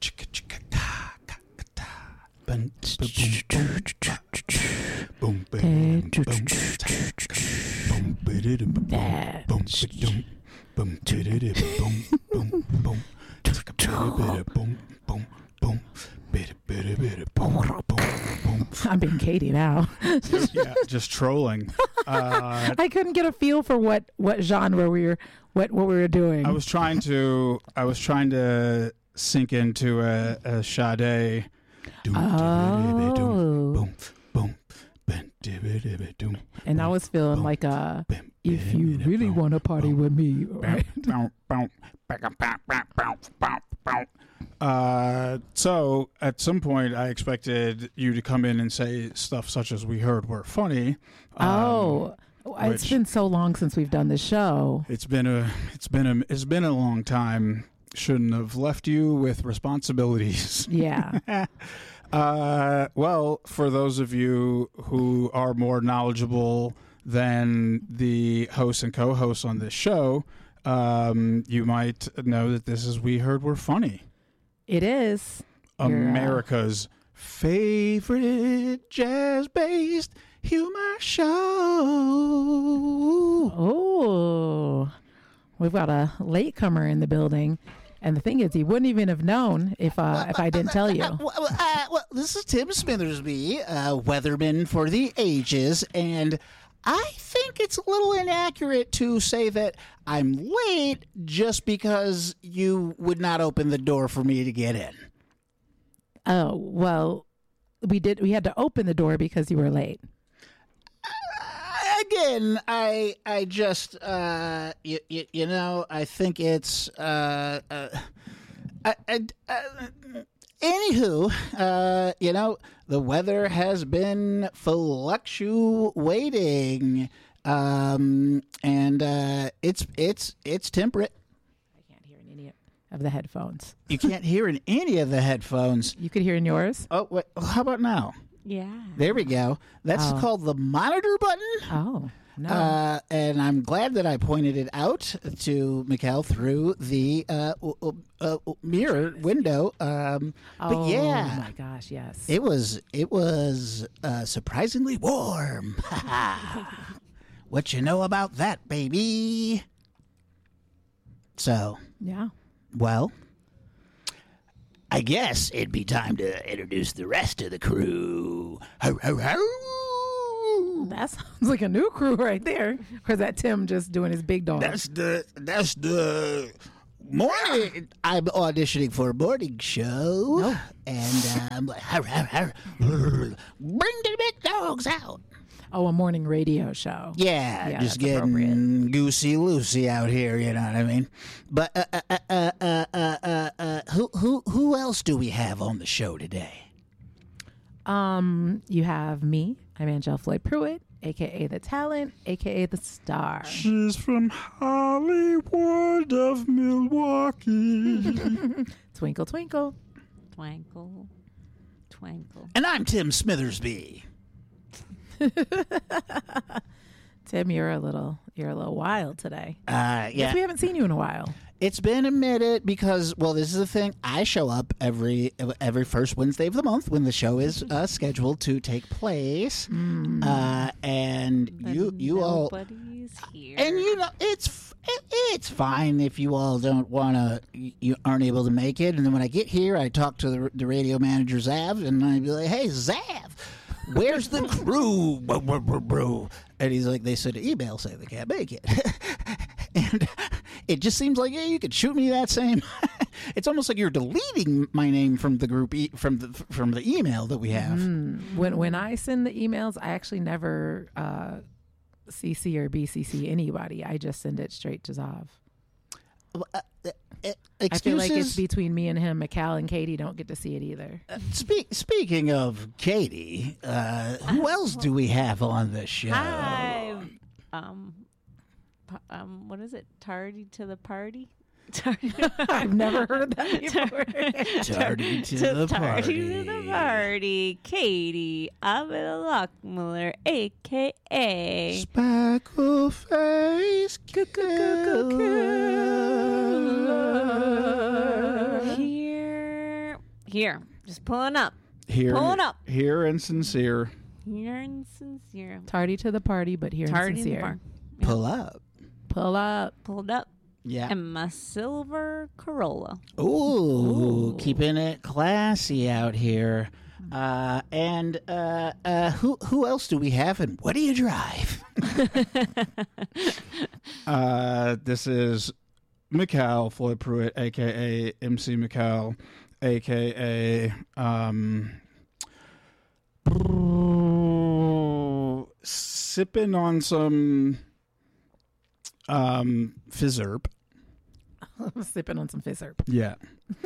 I'm being Katie now. Yeah, just trolling. I couldn't get a feel for what genre we were doing. I was trying to sink into a Sade. Oh. And I was feeling like if you really want to party with me, right? So at some point I expected you to come in and say stuff such as "we heard we're funny." It's been so long since we've done the show. It's been a long time. Shouldn't have left you with responsibilities. Yeah. Well, for those of you who are more knowledgeable than the hosts and co-hosts on this show, you might know that this is We Heard We're Funny. It is. America's favorite jazz-based humor show. Oh, we've got a latecomer in the building. And the thing is, he wouldn't even have known if I didn't tell you. Well, this is Tim Smithersby, weatherman for the ages, and I think it's a little inaccurate to say that I'm late just because you would not open the door for me to get in. Oh, well, we had to open the door because you were late. Again, I just, I think it's, anywho, the weather has been fluctuating, and it's temperate. I can't hear in any of the headphones. You can't hear in any of the headphones. You could hear in yours? Oh, wait, how about now? Yeah. There we go. That's called the monitor button. Oh, no. And I'm glad that I pointed it out to Mikkel through the mirror window. But yeah. Oh my gosh, yes. It was surprisingly warm. What you know about that, baby? So, yeah. Well, I guess it'd be time to introduce the rest of the crew. Ho, ho, ho. That sounds like a new crew right there. Or is that Tim just doing his big dog? That's the morning. I'm auditioning for a morning show. No. And I'm like, har, har, har. Bring the big dogs out. Oh, a morning radio show. Yeah, just that's getting goosey-loosey out here, you know what I mean? But who else do we have on the show today? You have me. I'm Angel Floyd Pruitt, a.k.a. The Talent, a.k.a. The Star. She's from Hollywood of Milwaukee. Twinkle, twinkle. Twinkle, twinkle. And I'm Tim Smithersby. Tim, you're a little wild today. Yeah. Yes, we haven't seen you in a while. It's been a minute because, well, this is the thing. I show up every first Wednesday of the month when the show is scheduled to take place, and you all, Nobody's here. and it's fine if you all don't you aren't able to make it. And then when I get here, I talk to the radio manager Zav, and I be like, "Hey, Zav, where's the crew?" And he's like, "They sent an email saying they can't make it." And it just seems like, yeah, you could shoot me that same. It's almost like you're deleting my name from the group from the email that we have. When I send the emails, I actually never CC or BCC anybody. I just send it straight to Zav. I feel like it's between me and him. Mikkel and Katie don't get to see it either. Speaking of Katie, who else do we have on the show? Hi. What is it? Tardy to the party? I've never heard that before. Tardy to the party. Tardy to the party. Katie Abel Lockmuller, a.k.a. Spackle face Here here, just pulling up. Here, Pulling up. Here and sincere. Here and sincere. Tardy to the party, but here and Tardy in the sincere. bar. Pull up. Pull up. Pulled up. Yeah. And my silver Corolla. Ooh, keeping it classy out here. And who else do we have, and what do you drive? This is Mikal Floyd Pruitt, a.k.a. MC Mikal, a.k.a. Sipping on some Fizzerb. Sipping on some Fizzerb. Yeah.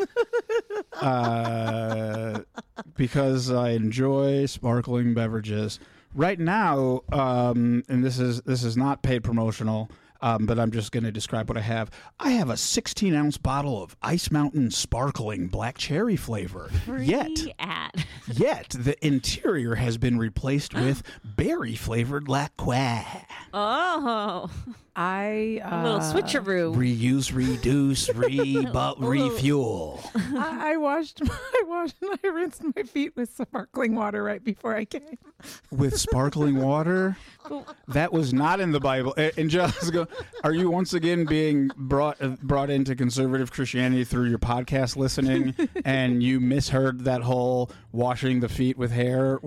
Because I enjoy sparkling beverages. Right now, and this is not paid promotional, but I'm just going to describe what I have. I have a 16-ounce bottle of Ice Mountain sparkling black cherry flavor. Free ad. Yet the interior has been replaced with berry-flavored La Croix. Oh. I A little switcheroo. Reuse, reduce, refuel. I rinsed my feet with sparkling water right before I came. With sparkling water? That was not in the Bible. And Jessica, are you once again being brought into conservative Christianity through your podcast listening, and you misheard that whole washing the feet with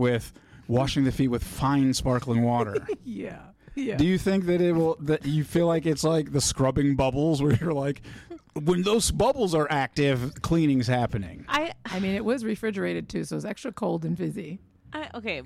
fine sparkling water? Yeah. Yeah. Do you think that you feel like it's like the scrubbing bubbles where you're like, when those bubbles are active, cleaning's happening? I mean, it was refrigerated too, so it was extra cold and fizzy. Okay.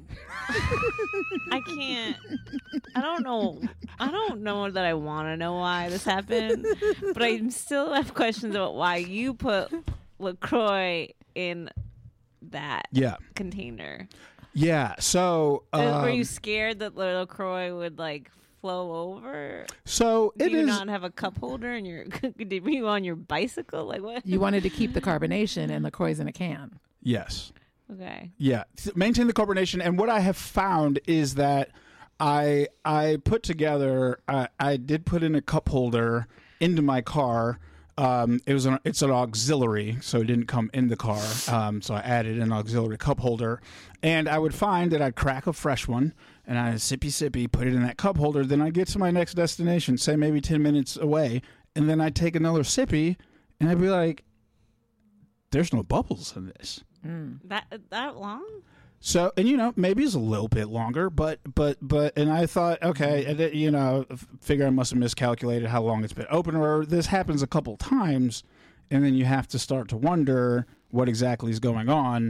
I can't. I don't know that I want to know why this happened, but I still have questions about why you put LaCroix in that container. Yeah. So were you scared that LaCroix would like flow over? So Do you not have a cup holder and were you on your bicycle? Like what? You wanted to keep the carbonation, and LaCroix's in a can. Yes. Okay. Yeah, maintain the carbonation. And what I have found is that I put together. I did put in a cup holder into my car. It's an auxiliary, so it didn't come in the car. So I added an auxiliary cup holder, and I would find that I'd crack a fresh one, and I'd sippy, put it in that cup holder. Then I'd get to my next destination, say maybe 10 minutes away, and then I'd take another sippy, and I'd be like, "There's no bubbles in this." That long? So, and maybe it's a little bit longer, but and I thought, okay, figure I must have miscalculated how long it's been open, or this happens a couple times, and then you have to start to wonder what exactly is going on.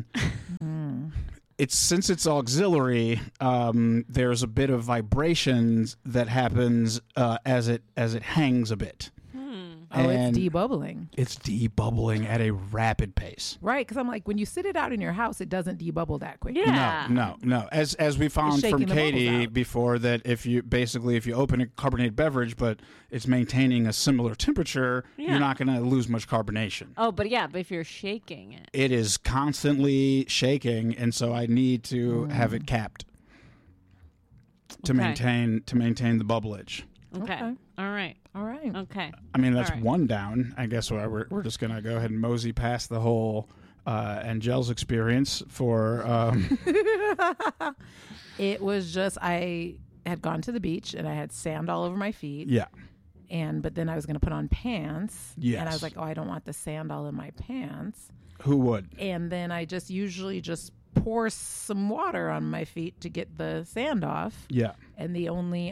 Since it's auxiliary, there's a bit of vibrations that happens as it hangs a bit. Oh, And it's debubbling. It's debubbling at a rapid pace. Right, because I'm like, when you sit it out in your house, it doesn't debubble that quick. Yeah. No. As we found shaking from the bubbles Katie out. before, that if you open a carbonated beverage, but it's maintaining a similar temperature, you're not going to lose much carbonation. Oh, but if you're shaking it. It is constantly shaking, and so I need to have it capped to maintain the bubblage. Okay. All right. Okay. I mean, that's All right. one down. I guess we're just going to go ahead and mosey past the whole Angel's experience for... It was just, I had gone to the beach, and I had sand all over my feet. Yeah. But then I was going to put on pants. Yes. And I was like, oh, I don't want the sand all in my pants. Who would? And then I usually pour some water on my feet to get the sand off. Yeah. And the only...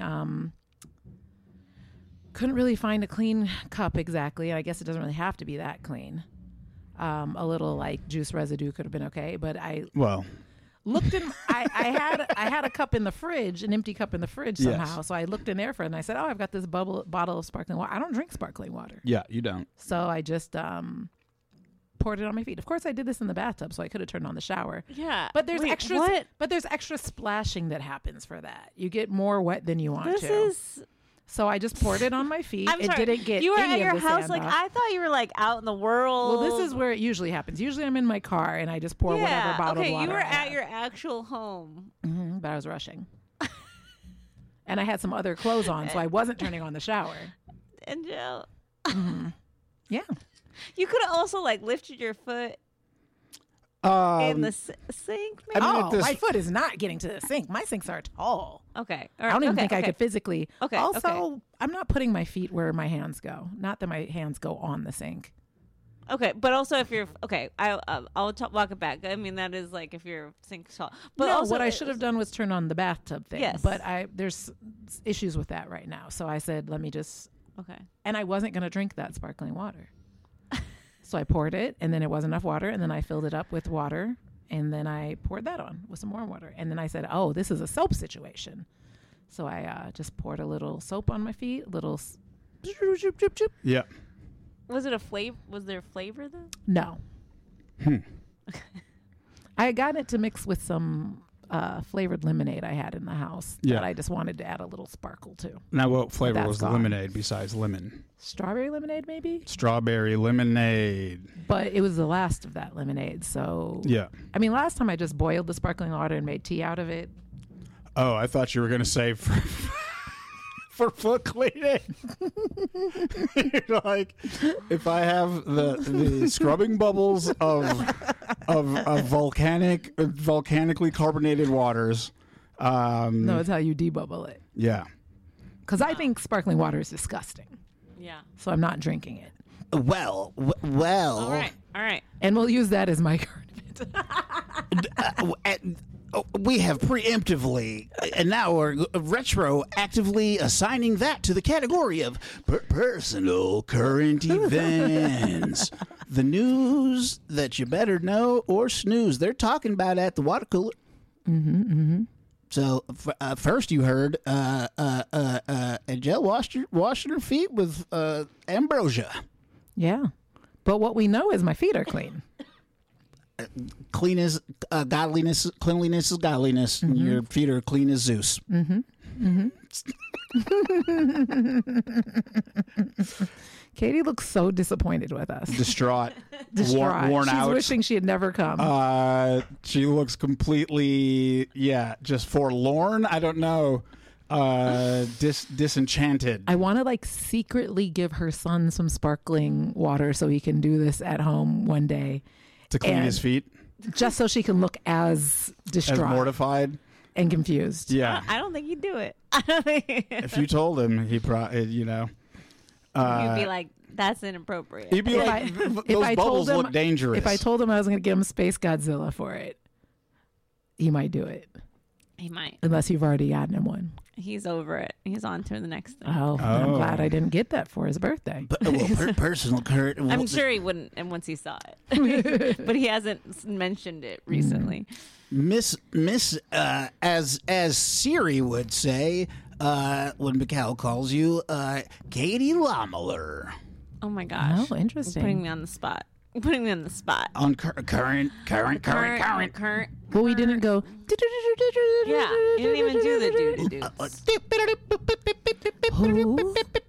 couldn't really find a clean cup exactly. I guess it doesn't really have to be that clean. A little like juice residue could have been okay, but I looked in. I had a cup in the fridge, an empty cup in the fridge somehow. Yes. So I looked in there for it, and I said, "Oh, I've got this bottle of sparkling water. I don't drink sparkling water." Yeah, you don't. So I just poured it on my feet. Of course, I did this in the bathtub, so I could have turned on the shower. Yeah. But there's Wait, extra. what? But there's extra splashing that happens for that. You get more wet than you want to. So I just poured it on my feet. I'm sorry. Didn't get you were any at your of the house sand like off. I thought you were like out in the world. Well, this is where it usually happens. Usually I'm in my car and I just pour whatever bottled okay, water you were I at have. your actual home. But I was rushing. And I had some other clothes on, so I wasn't turning on the shower. And Jill, Yeah. you could have also like lifted your foot. in the sink? Maybe? My foot is not getting to the sink. My sinks are tall. Okay. I don't even think I could physically. Okay. Also, I'm not putting my feet where my hands go. Not that my hands go on the sink. Okay, but also if you're I'll walk it back. I mean, that is like if your sink's tall. But no, also, what I should have done was turn on the bathtub thing. Yes. But there's issues with that right now. So I said, let me just. Okay. And I wasn't going to drink that sparkling water. So I poured it, and then it wasn't enough water, and then I filled it up with water, and then I poured that on with some more water. And then I said, oh, this is a soap situation. So I just poured a little soap on my feet, Yeah. Was it a flavor? Was there flavor though? No. I got it to mix with some flavored lemonade I had in the house that I just wanted to add a little sparkle to. Now, what flavor was the gone. lemonade besides lemon? Strawberry lemonade, maybe? Strawberry lemonade. But it was the last of that lemonade, so... Yeah. I mean, last time I just boiled the sparkling water and made tea out of it. Oh, I thought you were going to say for foot cleaning. You're like, if I have the scrubbing bubbles of volcanically carbonated waters. No, it's how you debubble it. Yeah. Because I think sparkling water is disgusting. Yeah. So I'm not drinking it. Well. All right. And we'll use that as my We have preemptively, and now we're retroactively assigning that to the category of personal current events. The news that you better know or snooze. They're talking about at the water cooler. So first you heard Angel washing her feet with ambrosia. Yeah. But what we know is my feet are clean. Clean as godliness, cleanliness is godliness. And your feet are clean as Zeus. Katie looks so disappointed with us. Distraught. Distraught. Worn She's out. wishing she had never come. She looks completely, just forlorn. I don't know. Disenchanted. I want to secretly give her son some sparkling water so he can do this at home one day. To clean his feet? Just so she can look as distraught. As mortified? And confused. Yeah. I don't think he'd do it. I don't think. If you told him, he probably, You'd be like, that's inappropriate. He'd be like, those bubbles look dangerous. If I told him I was going to give him Space Godzilla for it, he might do it. He might. Unless you've already gotten him one. He's over it. He's on to the next thing. Oh. I'm glad I didn't get that for his birthday. But, personal current. I'm sure he wouldn't, and once he saw it, but he hasn't mentioned it recently. Miss, as Siri would say, when Mikhail calls you, Katie Lommler. Oh my gosh! Oh, interesting. Putting me on the spot. On current. Well, we didn't go. Yeah, you didn't even do the do.